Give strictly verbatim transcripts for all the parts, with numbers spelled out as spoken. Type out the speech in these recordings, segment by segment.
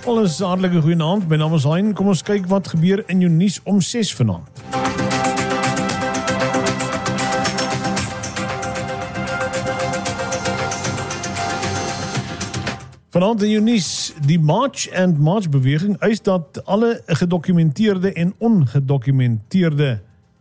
Alles hartlike goeienaand, my naam is Hein. Kom ons kyk wat gebeur in jou nuus om ses vanaand. Vanaand in jou nuus, die March and March beweging eis dat alle gedokumenteerde en ongedokumenteerde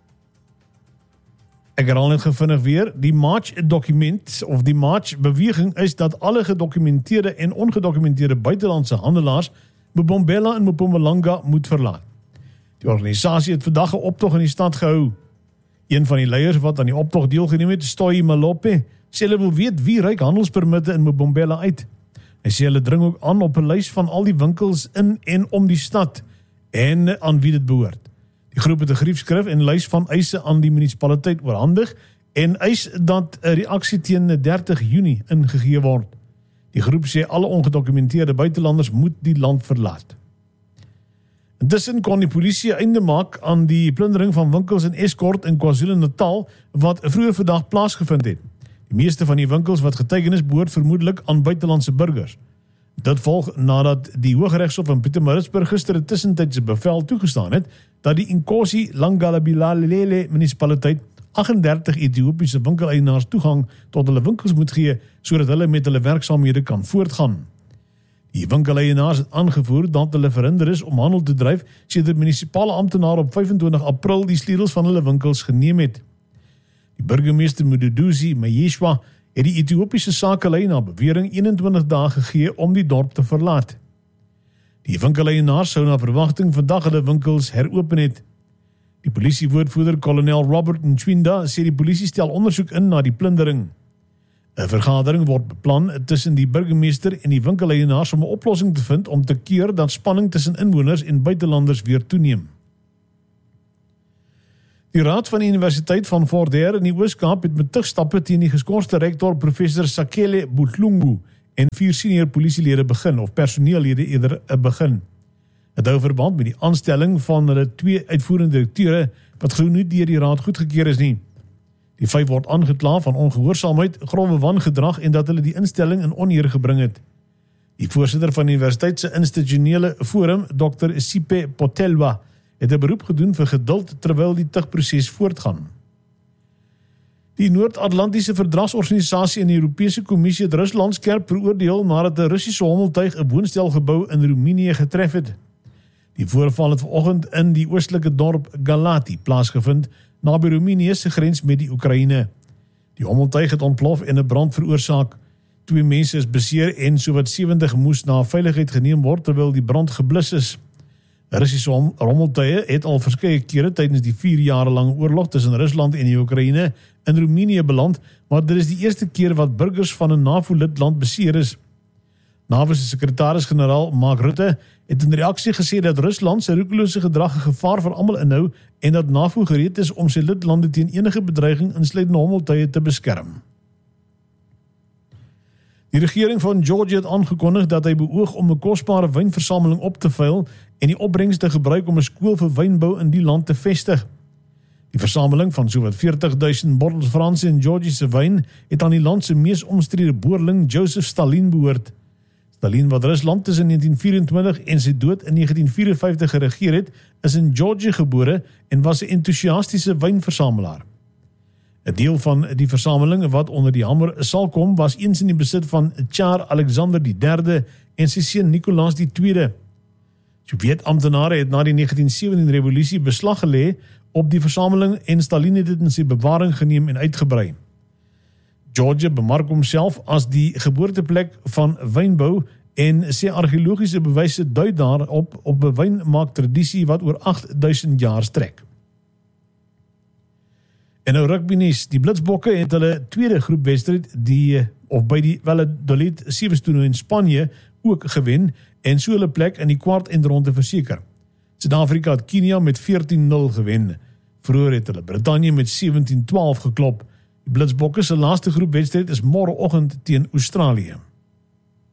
Ek herhaal net gevindig weer, die March dokument of die March beweging is dat alle gedokumenteerde en ongedokumenteerde buitelandse handelaars Mbombela en Mpumalanga moet verlaat. Die organisasie het vandag 'n optog in die stad gehou. Een van die leiers wat aan die optog deelgeneem het, Stoyi Malope, sê hulle wil weet wie reik handelspermitte in Mbombela uit. Hy sê hulle dring ook aan op 'n lys van al die winkels in en om die stad en aan wie dit behoort. Die groep het 'n griefskrif en lys van eise aan die munisipaliteit oorhandig en eis dat 'n reaksie teen dertig Junie ingegee word. Die groep sê alle ongedokumenteerde buitelanders moet die land verlaat. Intussen kon die polisie einde maak aan die plundering van winkels in Escort in KwaZulu-Natal wat vroeër vandag plaasgevind het. Die meeste van die winkels wat geteken is behoort vermoedelik aan buitelandse burgers. Dit volg nadat die Hooggeregshof in Pietermaritzburg gister 'n tussentydse bevel toegestaan het dat die Inkosi Langalabilalele munisipaliteit agt en dertig Ethiopiese winkeleienaars toegang tot hulle winkels moet gee sodat hulle met hulle werksaamhede kan voortgaan. Die winkeleienaars het aangevoer dat hulle verhinder is om handel te dryf sedert munisipale amptenare op vyf en twintig April die sleutels van hulle winkels geneem het. Die burgemeester Mduduzi Mayeshwa het die Ethiopiese sakelei na bewering een en twintig dae gegee om die dorp te verlaat. Die winkeleienaars sou na verwagting vandag hulle winkels heropen het. Die polisiewoordvoerder kolonel Robert Ntwinda sê die polisie stel ondersoek in na die plundering. 'n Vergadering word beplan tussen die burgemeester en die winkeleienaars om 'n oplossing te vind om te keer dat spanning tussen inwoners en buitelanders weer toeneem. Die Raad van die Universiteit van Fort Hare in die Oos-Kaap het met tugstappe teen die geskorste rektor professor Sakele Buhlungu en vier senior polisielede begin of personeellede eerder 'n begin. Dit hou verband met die aanstelling van hulle twee uitvoerende direkteure wat glo nie deur die raad goedgekeur is nie. Die vyf word aangekla van ongehoorsaamheid, grove wangedrag en dat hulle die instelling in oneer gebring het. Die voorsitter van die universiteit se institusionele forum, dokter Sipe Potelwa, het 'n beroep gedoen vir geduld terwyl die tugproses voortgaan. Die Noord-Atlantiese Verdragsorganisasie en die Europese Kommissie het Rusland skerp veroordeel nadat 'n Russiese hommeltuig 'n woonstelgebou in Roemenië getref het. Die voorval het vanoggend in die oostelike dorp Galati plaasgevind, naby Roemenië se grens met die Oekraïne. Die hommeltuig het ontplof en 'n brand veroorsaak. Twee mense is beseer en sowat sewentig moes na veiligheid geneem word terwyl die brand geblus is. Russiese hommeltuie het al verskeie kere tydens die vier jare lange oorlog tussen Rusland en die Oekraïne in Roemenië beland, maar dit is die eerste keer wat burgers van 'n NAVO-lidland beseer is. NAVO se sekretaris-generaal Mark Rutte het in reaksie gesê dat Rusland se roekelose gedrag 'n gevaar vir almal inhou en dat NAVO gereed is om sy lidlande teen enige bedreiging insluitende hommeltuie te beskerm. Die regering van Georgia het aangekondig dat hy beoog om 'n kosbare wynversameling op te veil en die opbrengs te gebruik om 'n skool vir wynbou in die land te vestig. Die versameling van sowat veertig duisend bottels Franse en Georgiese wyn het aan die land se mees omstrede boerling Joseph Stalin behoort. Stalin wat Rusland tussen negentien vyf-en-twintig en sy dood in negentien vyf en vyftig geregeer het, is in Georgië gebore en was 'n entoesiastiese wynversamelaar. 'n Deel van die versameling wat onder die hamer sal kom, was eens in die besit van Tsar Alexander die derde en sy seun Nicolaas die tweede. Sowjet-amptenare het na die negentien sewentien revolusie beslag gelê op die versameling en Stalin het dit in sy bewaring geneem en uitgebrei. Georgia bemark homself as die geboorteplek van wynbou en sê argeologiese bewyse dui daarop op 'n wynmaaktradisie wat oor agt duisend jaar strek. En nou rugby nuus, die Blitsbokke het hulle tweede groepwedstryd die of by die Valladolid Sevens toernooi in Spanje ook gewen en so hulle plek in die kwart eindronde verseker. Suid-Afrika het Kenia met veertien nul gewen. Vroeër het hulle Brittanje met sewentien twaalf geklop. Die Blitsbokke se laaste groepwedstryd is môreoggend teen Australië.